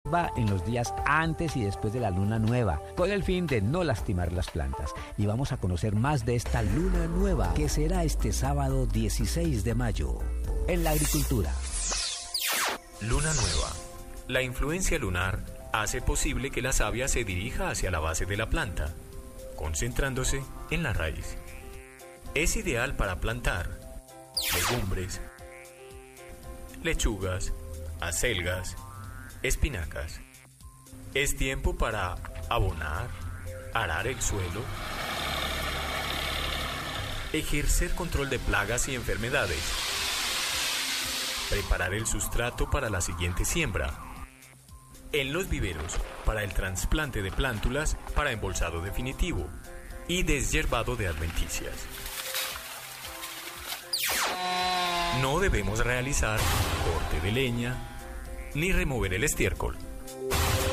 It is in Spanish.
va en los días antes y después de la luna nueva, con el fin de no lastimar las plantas. Y vamos a conocer más de esta luna nueva, que será este sábado 16 de mayo, en la agricultura. Luna nueva. La influencia lunar hace posible que la savia se dirija hacia la base de la planta, concentrándose en la raíz. Es ideal para plantar legumbres, lechugas, acelgas, espinacas. Es tiempo para abonar, arar el suelo, ejercer control de plagas y enfermedades, preparar el sustrato para la siguiente siembra. En los viveros, para el trasplante de plántulas para embolsado definitivo y deshiervado de adventicias. No debemos realizar corte de leña ni remover el estiércol.